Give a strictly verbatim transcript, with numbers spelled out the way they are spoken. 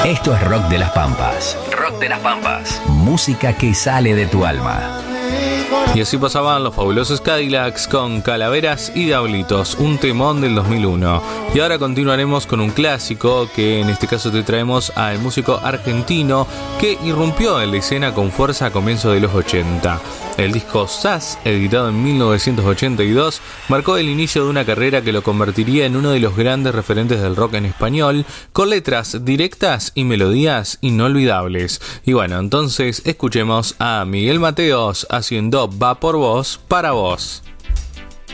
Esto es Rock de las Pampas. Rock de las Pampas. Música que sale de tu alma. Y así pasaban los fabulosos Cadillacs con Calaveras y Diablitos, un temón del dos mil uno. Y ahora continuaremos con un clásico que en este caso te traemos al músico argentino que irrumpió en la escena con fuerza a comienzos de los ochenta. El disco Sass, editado en mil novecientos ochenta y dos, marcó el inicio de una carrera que lo convertiría en uno de los grandes referentes del rock en español, con letras directas y melodías inolvidables. Y bueno, entonces escuchemos a Miguel Mateos haciendo Va por vos, para vos.